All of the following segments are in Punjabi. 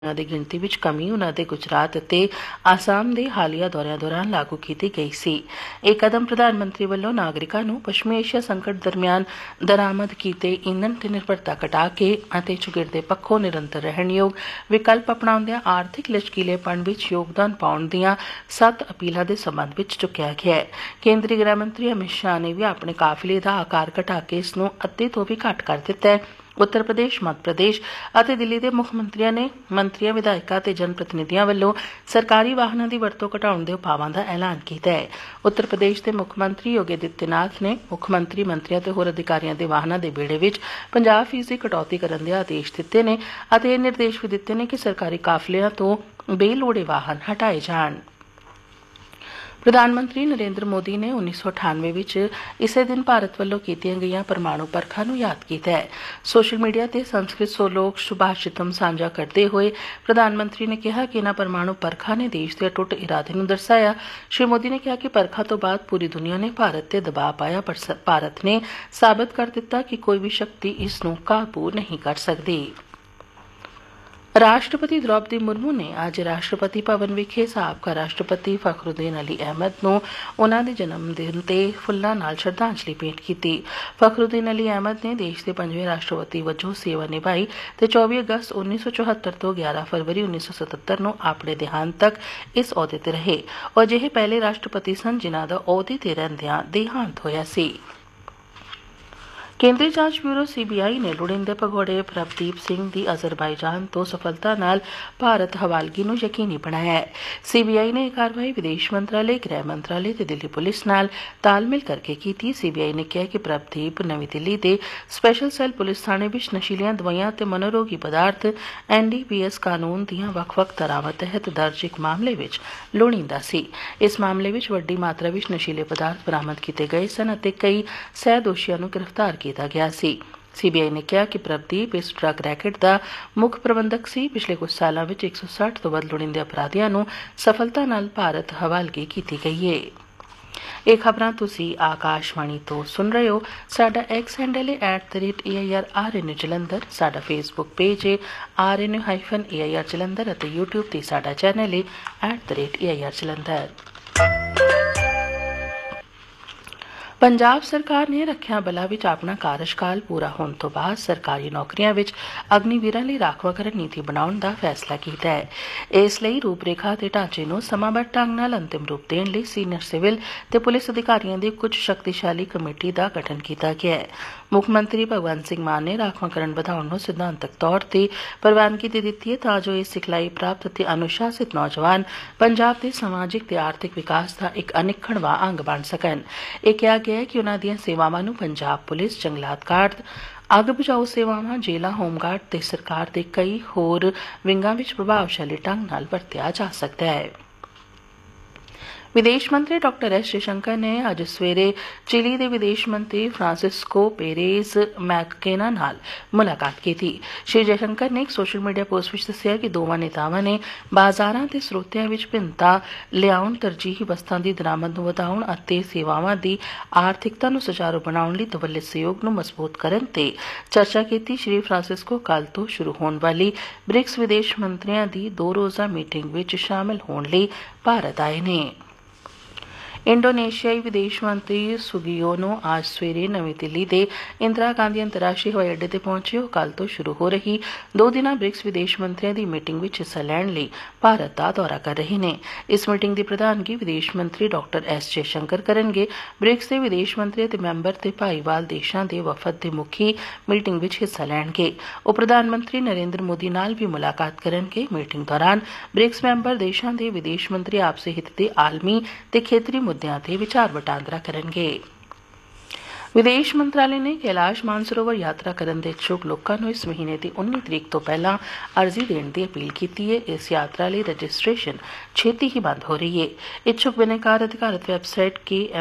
ਦੀ ਗਿਣਤੀ ਵਿੱਚ ਕਮੀ ਉਹਨਾਂ ਦੇ ਗੁਜਰਾਤ ਅਤੇ ਆਸਾਮ ਦੇ ਹਾਲੀਆ ਦੌਰਿਆਂ ਦੌਰਾਨ ਲਾਗੂ ਕੀਤੀ ਗਈ ਸੀ। ਇਹ ਕਦਮ ਪ੍ਰਧਾਨ ਮੰਤਰੀ ਵੱਲੋਂ ਨਾਗਰਿਕਾਂ ਨੂੰ ਪੱਛਮੀ ਏਸ਼ੀਆ ਸੰਕਟ ਦਰਮਿਆਨ ਦਰਾਮਦ ਕੀਤੇ ਈਂਧਣ ਤੇ ਨਿਰਭਰਤਾ ਘਟਾ ਕੇ ਅਤੇ ਚੁਗਿਰਦੇ ਪੱਖੋਂ ਨਿਰੰਤਰ ਰਹਿਣਯੋਗ ਵਿਕਲਪ ਅਪਣਾਉਂਦਿਆਂ ਆਰਥਿਕ ਲਚਕੀਲੇਪਣ ਵਿੱਚ ਯੋਗਦਾਨ ਪਾਉਣ ਦੀਆਂ 7 ਅਪੀਲਾਂ ਦੇ ਸਬੰਧ ਵਿੱਚ ਚੁੱਕਿਆ ਗਿਆ ਹੈ। ਕੇਂਦਰੀ ਗ੍ਰਹਿ ਮੰਤਰੀ ਅਮਿਤ ਸ਼ਾਹ ਨੇ ਵੀ ਆਪਣੇ ਕਾਫਲੇ ਦਾ ਆਕਾਰ ਘਟਾ ਕੇ ਇਸ ਨੂੰ ਅੱਧੇ ਤੋਂ ਵੀ ਘੱਟ ਕਰ ਦਿੱਤਾ ਹੈ। उत्तर प्रदेश, मध्य प्रदेश ਅਤੇ ਦਿੱਲੀ ਦੇ ਮੁੱਖ ਮੰਤਰੀਆਂ ਨੇ ਮੰਤਰੀਆਂ, ਵਿਧਾਇਕਾਂ ਤੇ ਜਨ ਪ੍ਰਤੀਨਿਧੀਆਂ ਵੱਲੋਂ ਸਰਕਾਰੀ ਵਾਹਨਾਂ ਦੀ ਵਰਤੋਂ ਘਟਾਉਣ ਦੇ ਉਪਾਵਾਂ ਦਾ ਐਲਾਨ ਕੀਤਾ ਹੈ। ਉੱਤਰ ਪ੍ਰਦੇਸ਼ ਦੇ ਮੁੱਖ ਮੰਤਰੀ ਯੋਗੀ ਆਦਿੱਤਿਆਨਾਥ ਨੇ ਮੁੱਖ ਮੰਤਰੀ, ਮੰਤਰੀਆਂ ਤੇ ਹੋਰ ਅਧਿਕਾਰੀਆਂ ਦੇ ਵਾਹਨਾਂ ਦੇ ਬੇੜੇ ਵਿੱਚ 50% ਕਟੌਤੀ ਕਰਨ ਦੇ ਆਦੇਸ਼ ਦਿੱਤੇ ਨੇ ਅਤੇ ਇਹ ਨਿਰਦੇਸ਼ ਵੀ ਦਿੱਤੇ ਨੇ ਕਿ ਸਰਕਾਰੀ ਕਾਫਲਿਆਂ ਤੋਂ ਬੇਲੋੜੇ ਵਾਹਨ ਹਟਾਏ ਜਾਣ। ਪ੍ਰਧਾਨ ਮੰਤਰੀ ਨਰਿੰਦਰ ਮੋਦੀ ਨੇ 1998 ਵਿੱਚ ਇਸੇ ਦਿਨ ਭਾਰਤ ਵੱਲੋਂ ਕੀਤੀਆਂ ਗਈਆਂ ਪਰਮਾਣੂ ਪਰਖਾਂ ਨੂੰ ਯਾਦ ਕੀਤਾ ਹੈ। ਸੋਸ਼ਲ ਮੀਡੀਆ ਤੇ ਸੰਸਕ੍ਰਿਤ ਸਲੋਕ ਸੁਭਾਸ਼ਿਤਮ ਸਾਂਝਾ ਕਰਦੇ ਹੋਏ ਪ੍ਰਧਾਨ ਮੰਤਰੀ ਨੇ ਕਿਹਾ ਕਿ ਇਨ੍ਹਾਂ ਪਰਮਾਣੂ ਪਰਖਾਂ ਨੇ ਦੇਸ਼ ਦੇ ਅਟੁੱਟ ਇਰਾਦੇ ਨੂੰ ਦਰਸਾਇਆ। ਸ਼੍ਰੀ ਮੋਦੀ ਨੇ ਕਿਹਾ ਕਿ ਪਰਖਾਂ ਤੋਂ ਬਾਅਦ ਪੂਰੀ ਦੁਨੀਆ ਨੇ ਭਾਰਤ ਤੇ ਦਬਾਅ ਪਾਇਆ, ਪਰ ਭਾਰਤ ਨੇ ਸਾਬਤ ਕਰ ਦਿੱਤਾ ਕਿ ਕੋਈ ਵੀ ਸ਼ਕਤੀ ਇਸ ਨੂੰ ਕਾਬੂ ਨਹੀਂ ਕਰ ਸਕਦੀ। ਰਾਸ਼ਟਰਪਤੀ ਦ੍ਰੌਪਦੀ ਮੁਰਮੂ ਨੇ ਅੱਜ ਰਾਸ਼ਟਰਪਤੀ ਭਵਨ ਵਿਖੇ ਸਾਬਕਾ ਰਾਸ਼ਟਰਪਤੀ ਫਖਰੁਦੀਨ ਅਲੀ ਅਹਿਮਦ ਨੂੰ ਉਨ੍ਹਾਂ ਦੇ ਜਨਮ ਦਿਨ ਤੇ ਫੁੱਲਾਂ ਨਾਲ ਸ਼ਰਧਾਂਜਲੀ ਭੇਂਟ ਕੀਤੀ। ਫਖਰੁਦੀਨ ਅਲੀ ਅਹਿਮਦ ਨੇ ਦੇਸ਼ ਦੇ 5ਵੇਂ ਰਾਸ਼ਟਰਪਤੀ ਵਜੋਂ ਸੇਵਾ ਨਿਭਾਈ ਤੇ 24 ਅਗਸਤ 1974 ਤੋਂ 11 ਫਰਵਰੀ 1977 ਨੂੰ ਆਪਣੇ ਦੇਹਾਂਤ ਤੱਕ ਇਸ ਅਹੁਦੇ ਤੇ ਰਹੇ। ਉਹ ਅਜਿਹੇ ਪਹਿਲੇ ਰਾਸ਼ਟਰਪਤੀ ਸਨ ਜਿਨ੍ਹਾਂ ਦਾ ਅਹੁਦੇ ਤੇ ਰਹਿੰਦਿਆਂ ਦੇਹਾਂਤ ਹੋਇਆ ਸੀ। ਕੇਂਦਰੀ ਜਾਂਚ ਬਿਊਰੋ CBI ਨੇ ਲੋੜੀਂਦੇ ਭਗੌੜੇ ਪ੍ਰਭਦੀਪ ਸਿੰਘ ਦੀ ਅਜ਼ਰਬਾਈਜਾਨ ਤੋਂ ਸਫਲਤਾ ਨਾਲ ਭਾਰਤ ਹਵਾਲਗੀ ਨੂੰ ਯਕੀਨੀ ਬਣਾਇਆ ਹੈ। CBI ਨੇ ਇਹ ਕਾਰਵਾਈ ਵਿਦੇਸ਼ ਮੰਤਰਾਲੇ, ਗ੍ਰਹਿ ਮੰਤਰਾਲੇ ਤੇ ਦਿੱਲੀ ਪੁਲਿਸ ਨਾਲ ਤਾਲਮੇਲ ਕਰਕੇ ਕੀਤੀ। CBI ਨੇ ਕਿਹਾ ਕਿ ਪ੍ਰਭਦੀਪ ਨਵੀਂ ਦਿੱਲੀ ਦੇ ਸਪੈਸ਼ਲ ਸੈੱਲ ਪੁਲਿਸ ਥਾਣੇ ਵਿੱਚ ਨਸ਼ੀਲੀਆਂ ਦਵਾਈਆਂ ਤੇ ਮਨੋਰੋਗੀ ਪਦਾਰਥ NDPS ਕਾਨੂੰਨ ਦੀਆਂ ਵੱਖ-ਵੱਖ ਧਾਰਾਵਾਂ ਤਹਿਤ ਦਰਜ ਇੱਕ ਮਾਮਲੇ ਵਿੱਚ ਲੋੜੀਂਦਾ ਸੀ। ਇਸ ਮਾਮਲੇ ਵਿੱਚ ਵੱਡੀ ਮਾਤਰਾ ਵਿੱਚ ਨਸ਼ੀਲੇ ਪਦਾਰਥ ਬਰਾਮਦ ਕੀਤੇ ਗਏ ਸਨ ਅਤੇ ਕਈ ਸਹਿ ਦੋਸ਼ੀਆਂ ਨੂੰ ਗ੍ਰਿਫਤਾਰ ਕੀਤਾ ਗਿਆ ਸੀ। CBI ਨੇ ਕਿਹਾ ਕਿ ਪ੍ਰਭਦੀਪ ਇਸ ਡਰੱਗ ਰੈਕੇਟ ਦਾ ਮੁੱਖ ਪ੍ਰਬੰਧਕ ਸੀ। ਪਿਛਲੇ ਕੁਝ ਸਾਲਾਂ ਵਿੱਚ 160 ਤੋਂ ਵੱਧ ਲੋੜੀਂਦੇ ਅਪਰਾਧੀਆਂ ਨੂੰ ਸਫਲਤਾ ਨਾਲ ਭਾਰਤ ਹਵਾਲਗੀ ਕੀਤੀ ਗਈ ਹੈ। ਇਹ ਖਬਰਾਂ ਤੁਸੀਂ ਆਕਾਸ਼ਵਾਣੀ ਤੋਂ ਸੁਣ ਰਹੇ ਹੋ। ਸਾਡਾ X ਹੈਂਡਲ ਹੈ @AIRRNU ਜਲੰਧਰ, ਸਾਡਾ ਫੇਸਬੁੱਕ ਪੇਜ ਹੈ RNU-AIR ਜਲੰਧਰ ਅਤੇ YouTube ਤੇ ਸਾਡਾ ਚੈਨਲ ਹੈ @AIR ਜਲੰਧਰ। ਪੰਜਾਬ ਸਰਕਾਰ ਨੇ ਰੱਖਿਆ ਬਲਾਂ ਵਿੱਚ ਆਪਣਾ ਕਾਰਜਕਾਲ ਪੂਰਾ ਹੋਣ ਤੋਂ ਬਾਅਦ ਸਰਕਾਰੀ ਨੌਕਰੀਆਂ ਵਿੱਚ ਅਗਨੀਵੀਰਾਂ ਲਈ ਰਾਖਵਾਂਕਰਨ ਨੀਤੀ ਬਣਾਉਣ ਦਾ ਫੈਸਲਾ ਕੀਤਾ ਹੈ। ਇਸ ਲਈ ਰੂਪਰੇਖਾ ਅਤੇ ਢਾਂਚੇ ਨੂੰ ਸਮਾਂਬੱਧ ਢੰਗ ਨਾਲ ਅੰਤਿਮ ਰੂਪ ਦੇਣ ਲਈ ਸੀਨੀਅਰ ਸਿਵਲ ਤੇ ਪੁਲਿਸ ਅਧਿਕਾਰੀਆਂ ਦੀ ਕੁਝ ਸ਼ਕਤੀਸ਼ਾਲੀ ਕਮੇਟੀ ਦਾ ਗਠਨ ਕੀਤਾ ਗਿਆ ਹੈ। ਮੁੱਖ ਮੰਤਰੀ ਭਗਵੰਤ ਸਿੰਘ ਮਾਨ ਨੇ ਰਾਖਵਾਂਕਰਨ ਵਧਾਉਣ ਨੂੰ ਸਿਧਾਂਤਕ ਤੌਰ ਤੇ ਪ੍ਰਵਾਨਗੀ ਦੇ ਦਿੱਤੀ ਹੈ ਤਾਂ ਜੋ ਇਹ ਸਿਖਲਾਈ ਪ੍ਰਾਪਤ ਅਤੇ ਅਨੁਸ਼ਾਸਿਤ ਨੌਜਵਾਨ ਪੰਜਾਬ ਦੇ ਸਮਾਜਿਕ ਤੇ ਆਰਥਿਕ ਵਿਕਾਸ ਦਾ ਇੱਕ ਅਨਿੱਖੜਵਾਂ ਅੰਗ ਬਣ ਸਕਣ। ਇਹ ਕਿਹਾ ਗਿਆ ਹੈ ਕਿ ਉਨ੍ਹਾਂ ਦੀਆਂ ਸੇਵਾਵਾਂ ਨੂੰ ਪੰਜਾਬ ਪੁਲਿਸ, ਜੰਗਲਾਤ ਗਾਰਡ, ਅੱਗ ਬੁਝਾਊ ਸੇਵਾਵਾਂ, ਜੇਲ੍ਹਾਂ, ਹੋਮਗਾਰਡ ਤੇ ਸਰਕਾਰ ਦੇ ਕਈ ਹੋਰ ਵਿੰਗਾਂ ਵਿੱਚ ਪ੍ਰਭਾਵਸ਼ਾਲੀ ਢੰਗ ਨਾਲ ਵਰਤਿਆ ਜਾ ਸਕਦਾ ਹੈ। ਵਿਦੇਸ਼ ਮੰਤਰੀ ਡਾਕਟਰ S ਜੈਸ਼ੰਕਰ ਨੇ ਅੱਜ ਸਵੇਰੇ ਚਿਲੀ ਦੇ ਵਿਦੇਸ਼ ਮੰਤਰੀ ਫ੍ਰਾਂਸਿਸਕੋ ਪੇਰੇਜ਼ ਮੈਕਕੇਨਾ ਨਾਲ ਮੁਲਾਕਾਤ ਕੀਤੀ। ਸ਼੍ਰੀ ਜੈਸ਼ੰਕਰ ਨੇ ਇੱਕ ਸੋਸ਼ਲ ਮੀਡੀਆ ਪੋਸਟ ਵਿੱਚ ਦੱਸਿਆ ਕਿ ਦੋਵਾਂ ਨੇਤਾਵਾਂ ਨੇ ਬਾਜ਼ਾਰਾਂ ਤੇ ਸਰੋਤਿਆਂ ਵਿੱਚ ਭਿੰਨਤਾ ਲਿਆਉਣ, ਤਰਜੀਹੀ ਵਸਤਾਂ ਦੀ ਦਰਾਮਦ ਨੂੰ ਵਧਾਉਣ ਅਤੇ ਸੇਵਾਵਾਂ ਦੀ ਆਰਥਿਕਤਾ ਨੂੰ ਸੁਚਾਰੂ ਬਣਾਉਣ ਲਈ ਦੁਵੱਲੇ ਸਹਿਯੋਗ ਨੂੰ ਮਜ਼ਬੂਤ ਕਰਨ ਤੇ ਚਰਚਾ ਕੀਤੀ। ਸ਼੍ਰੀ ਫ੍ਰਾਂਸਿਸਕੋ ਕੱਲ੍ਹ ਤੋਂ ਸ਼ੁਰੂ ਹੋਣ ਵਾਲੀ ਬ੍ਰਿਕਸ ਵਿਦੇਸ਼ ਮੰਤਰੀਆਂ ਦੀ 2 ਰੋਜ਼ਾ ਮੀਟਿੰਗ ਵਿੱਚ ਸ਼ਾਮਲ ਹੋਣ ਲਈ ਭਾਰਤ ਆਏ ਨੇ। ਇੰਡੋਨੇਸ਼ੀਆਈ ਵਿਦੇਸ਼ ਮੰਤਰੀ ਸੁਗਿਯੋਨੋ ਅੱਜ ਸਵੇਰੇ ਨਵੀਂ ਦਿੱਲੀ ਦੇ ਇੰਦਰਾ ਗਾਂਧੀ ਅੰਤਰਰਾਸ਼ਟਰੀ ਹਵਾਈ ਅੱਡੇ ਤੇ ਪਹੁੰਚੇ। ਉਹ ਕੱਲ੍ਹ ਤੋਂ ਸ਼ੁਰੂ ਹੋ ਰਹੀ 2 ਦਿਨਾਂ ਬ੍ਰਿਕਸ ਵਿਦੇਸ਼ ਮੰਤਰੀਆਂ ਦੀ ਮੀਟਿੰਗ ਵਿੱਚ ਹਿੱਸਾ ਲੈਣ ਲਈ ਭਾਰਤ ਦਾ ਦੌਰਾ ਕਰ ਰਹੇ ਨੇ। ਇਸ ਮੀਟਿੰਗ ਦੀ ਪ੍ਰਧਾਨਗੀ ਵਿਦੇਸ਼ ਮੰਤਰੀ ਡਾਕਟਰ S ਜੈਸ਼ੰਕਰ ਕਰਨਗੇ। ਬ੍ਰਿਕਸ ਦੇ ਵਿਦੇਸ਼ ਮੰਤਰੀ ਅਤੇ ਮੈਂਬਰ ਤੇ ਭਾਈਵਾਲ ਦੇਸ਼ਾਂ ਦੇ ਵਫਦ ਦੇ ਮੁਖੀ ਮੀਟਿੰਗ ਵਿੱਚ ਹਿੱਸਾ ਲੈਣਗੇ। ਉਹ ਪ੍ਰਧਾਨ ਮੰਤਰੀ ਨਰਿੰਦਰ ਮੋਦੀ ਨਾਲ ਵੀ ਮੁਲਾਕਾਤ ਕਰਨਗੇ। ਮੀਟਿੰਗ ਦੌਰਾਨ ਬ੍ਰਿਕਸ ਮੈਂਬਰ ਦੇਸ਼ਾਂ ਦੇ ਵਿਦੇਸ਼ ਮੰਤਰੀ ਆਪਸੀ ਹਿੱਤ ਦੇ ਆਲਮੀ ਤੇ ਖੇਤਰੀ ਮੁੱਦਿਆਂ ਤੇ ਵਿਚਾਰ ਵਟਾਂਦਰਾ ਕਰਨਗੇ। ਵਿਦੇਸ਼ ਮੰਤਰਾਲੇ ਨੇ ਕੈਲਾਸ਼ ਮਾਨਸਰੋਵਰ ਯਾਤਰਾ ਕਰਨ ਦੇ ਇੱਛੁਕ ਲੋਕਾਂ ਨੂੰ ਇਸ ਮਹੀਨੇ ਦੀ 19 ਤਰੀਕ ਤੋਂ ਪਹਿਲਾਂ ਅਰਜ਼ੀ ਦੇਣ ਦੀ ਅਪੀਲ ਕੀਤੀ ਹੈ। ਇਸ ਯਾਤਰਾ ਲਈ ਰਜਿਸਟ੍ਰੇਸ਼ਨ ਛੇਤੀ ਹੀ ਬੰਦ ਹੋ ਰਹੀ ਹੈ। ਇੱਛੁਕ ਬਿਨੈਕਾਰ ਅਧਿਕਾਰਤ ਵੈਬਸਾਈਟ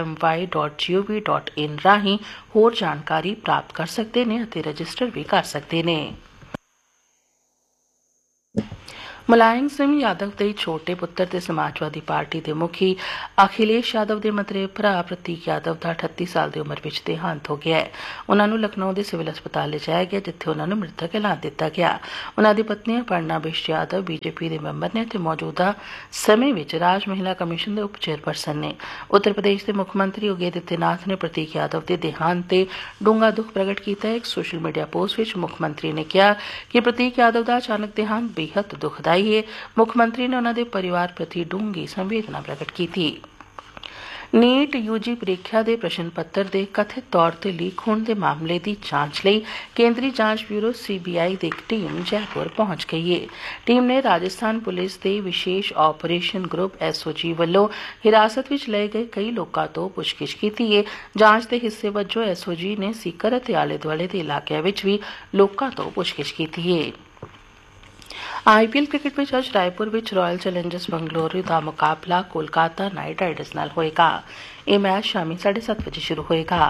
kmy.gov.in ਰਾਹੀਂ ਹੋਰ ਜਾਣਕਾਰੀ ਪ੍ਰਾਪਤ ਕਰ ਸਕਦੇ ਨੇ ਅਤੇ ਰਜਿਸਟਰ ਵੀ ਕਰ ਸਕਦੇ ਨੇ। ਮੁਲਾਇਮ ਸਿੰਘ ਯਾਦਵ ਦੇ ਛੋਟੇ ਪੁੱਤਰ ਤੇ ਸਮਾਜਵਾਦੀ ਪਾਰਟੀ ਦੇ ਮੁਖੀ ਅਖਿਲੇਸ਼ ਯਾਦਵ ਦੇ ਮਤਰੇ ਭਰਾ ਪ੍ਰਤੀਕ ਯਾਦਵ ਦਾ 38 ਸਾਲ ਦੀ ਉਮਰ ਵਿੱਚ ਦੇਹਾਂਤ ਹੋ ਗਿਆ ਹੈ। ਉਹਨਾਂ ਨੂੰ ਲਖਨਊ ਦੇ ਸਿਵਲ ਹਸਪਤਾਲ ਲਿਜਾਇਆ ਗਿਆ, ਜਿੱਥੇ ਉਹਨਾਂ ਨੂੰ ਮ੍ਰਿਤਕ ਐਲਾਨ ਦਿੱਤਾ ਗਿਆ। ਉਹਨਾਂ ਦੀ ਪਤਨੀ ਅਪਰਨਾ ਬਿਸ਼ਟ ਯਾਦਵ ਬੀਜੇਪੀ ਦੇ ਮੈਂਬਰ ਨੇ ਤੇ ਮੌਜੂਦਾ ਸਮੇਂ ਵਿੱਚ ਰਾਜ ਮਹਿਲਾ ਕਮਿਸ਼ਨ ਦੇ ਉਪ ਚੇਅਰਪਰਸਨ ਨੇ। ਉੱਤਰ ਪ੍ਰਦੇਸ਼ ਦੇ ਮੁੱਖ ਮੰਤਰੀ ਯੋਗੀ ਆਦਿੱਤਿਆਨਾਥ ਨੇ ਪ੍ਰਤੀਕ ਯਾਦਵ ਦੇ ਦੇਹਾਂਤ ਤੇ ਡੂੰਘਾ ਦੁੱਖ ਪ੍ਰਗਟ ਕੀਤਾ ਹੈ। ਇੱਕ ਸੋਸ਼ਲ ਮੀਡੀਆ ਪੋਸਟ ਵਿੱਚ ਮੁੱਖ ਮੰਤਰੀ ਨੇ ਕਿਹਾ ਕਿ ਪ੍ਰਤੀਕ ਯਾਦਵ ਦਾ ਅਚਾਨਕ ਦੇਹਾਂਤ ਬੇहद ਦੁਖਦਾਈ ਹੈ। ਮੁੱਖ ਮੰਤਰੀ ਨੇ ਉਹਨਾਂ ਦੇ ਪਰਿਵਾਰ ਪ੍ਰਤੀ ਡੂੰਘੀ ਸੰਵੇਦਨਾ ਪ੍ਰਗਟ ਕੀਤੀ। ਨੀਟ ਯੂਜੀ ਪ੍ਰੀਖਿਆ ਦੇ ਪ੍ਰਸ਼ਨ ਪੱਤਰ ਦੇ ਕਥਿਤ ਤੌਰ ਤੇ ਲੀਕ ਹੋਣ ਦੇ ਮਾਮਲੇ ਦੀ ਜਾਂਚ ਲਈ ਕੇਂਦਰੀ ਜਾਂਚ ਬਿਊਰੋ CBI ਦੀ ਇੱਕ ਟੀਮ ਜੈਪੁਰ ਪਹੁੰਚ ਗਈ ਹੈ। ਟੀਮ ਨੇ ਰਾਜਸਥਾਨ ਪੁਲਿਸ ਦੇ ਵਿਸ਼ੇਸ਼ ਆਪਰੇਸ਼ਨ ਗਰੁੱਪ SOG ਵੱਲੋਂ ਹਿਰਾਸਤ ਵਿੱਚ ਲਏ ਗਏ ਕਈ ਲੋਕਾਂ ਤੋਂ ਪੁੱਛਗਿੱਛ ਕੀਤੀ ਹੈ। ਜਾਂਚ ਦੇ ਹਿੱਸੇ ਵਜੋਂ SOG ਨੇ ਸੀਕਰ ਅਤੇ ਆਲੇ ਦੁਆਲੇ ਦੇ ਇਲਾਕਿਆਂ ਵਿੱਚ ਵੀ ਲੋਕਾਂ ਤੋਂ ਪੁੱਛਗਿੱਛ ਕੀਤੀ ਹੈ। IPL ਕ੍ਰਿਕਟ ਵਿੱਚ ਅੱਜ ਰਾਏਪੁਰ ਵਿੱਚ ਰਾਇਲ ਚੈਲੰਜਰਸ ਬੰਗਲੌਰੂ ਦਾ ਮੁਕਾਬਲਾ ਕੋਲਕਾਤਾ ਨਾਈਟ ਰਾਈਡਰਸ ਨਾਲ ਹੋਏਗਾ। ਇਹ ਮੈਚ ਸ਼ਾਮੀ 7:30 ਵਜੇ ਸ਼ੁਰੂ ਹੋਏਗਾ।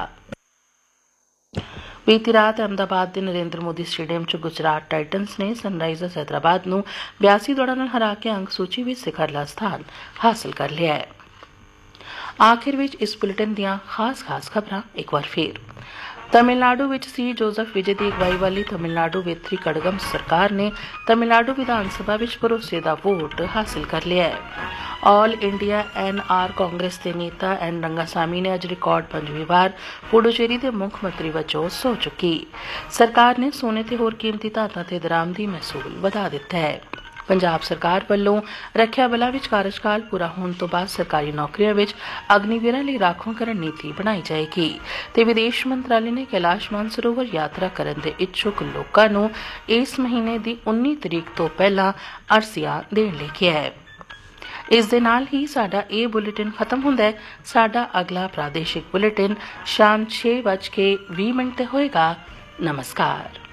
ਬੀਤੀ ਰਾਤ ਅਹਿਮਦਾਬਾਦ ਦੇ ਨਰਿੰਦਰ ਮੋਦੀ ਸਟੇਡੀਅਮ 'ਚ ਗੁਜਰਾਤ ਟਾਈਟਨਸ ਨੇ ਸਨਰਾਈਜ਼ਰਸ ਹੈਦਰਾਬਾਦ ਨੂੰ 82 ਦੌੜਾਂ ਨਾਲ ਹਰਾ ਕੇ ਅੰਕ ਸੂਚੀ ਵਿੱਚ ਸਿਖਰਲਾ ਸਥਾਨ ਹਾਸਲ ਕਰ ਲਿਆ ਹੈ। ਆਖਿਰ ਵਿੱਚ ਇਸ ਬੁਲੇਟਿਨ ਦੀਆਂ ਖਾਸ ਖਬਰਾਂ ਇੱਕ ਵਾਰ ਫੇਰ। तमिलनाडु ਵਿੱਚ ਸੀ ਜੋਸਫ ਵਿਜੇ ਦੀ ਅਗਵਾਈ ਵਾਲੀ ਤਮਿਲਨਾਡੂ ਵੇਤਰੀ ਕੜਗਮ ਸਰਕਾਰ ਨੇ ਤਮਿਲਨਾਡੂ ਵਿਧਾਨ ਸਭਾ ਵਿੱਚ ਭਰੋਸੇ ਦਾ ਵੋਟ ਹਾਸਲ ਕਰ ਲਿਆ ਹੈ। ਆਲ ਇੰਡੀਆ NR ਕਾਂਗਰਸ ਦੇ ਨੇਤਾ N ਰੰਗਾਸਾਮੀ ਨੇ ਅੱਜ ਰਿਕਾਰਡ 5ਵੀਂ ਵਾਰ ਪੁਡੂਚੇਰੀ ਦੇ ਮੁੱਖ ਮੰਤਰੀ ਵਜੋਂ ਸਹੁੰ ਚੁੱਕੀ। ਸਰਕਾਰ ਨੇ ਸੋਨੇ ਤੇ ਹੋਰ ਕੀਮਤੀ ਧਾਤਾਂ ਤੇ ਦਰਾਮਦੀ ਮਹਿਸੂਲ ਵਧਾ ਦਿੱਤਾ ਹੈ। ਪੰਜਾਬ ਸਰਕਾਰ ਵੱਲੋਂ ਰੱਖਿਆ ਬਲਾਂ ਵਿੱਚ ਕਾਰਜਕਾਲ ਪੂਰਾ ਹੋਣ ਤੋਂ ਬਾਅਦ ਸਰਕਾਰੀ ਨੌਕਰੀਆਂ ਵਿੱਚ ਅਗਨੀਵੀਰਾਂ ਲਈ ਰਾਖਵਾਂਕਰਨ ਨੀਤੀ ਬਣਾਈ ਜਾਏਗੀ ਤੇ ਵਿਦੇਸ਼ ਮੰਤਰਾਲੇ ਨੇ ਕੈਲਾਸ਼ ਮਾਨਸਰੋਵਰ ਯਾਤਰਾ ਕਰਨ ਦੇ ਇੱਛੁਕ ਲੋਕਾਂ ਨੂੰ ਇਸ ਮਹੀਨੇ ਦੀ 19 ਤਰੀਕ ਤੋਂ ਪਹਿਲਾਂ ਅਰਜ਼ੀਆਂ ਦੇਣ ਲਈ ਕਿਹਾ ਹੈ। ਇਸ ਦੇ ਨਾਲ ਹੀ ਸਾਡਾ ਇਹ ਬੁਲੇਟਿਨ ਖਤਮ ਹੁੰਦਾ ਹੈ। ਸਾਡਾ ਅਗਲਾ ਪ੍ਰਾਦੇਸ਼ਿਕ ਬੁਲੇਟਿਨ ਸ਼ਾਮ 6:20 ਤੇ ਹੋਏਗਾ। ਨਮਸਕਾਰ।